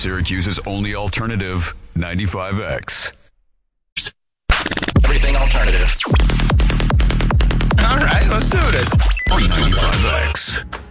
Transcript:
Syracuse's only alternative, 95X. Everything alternative. All right, let's do this. 95X.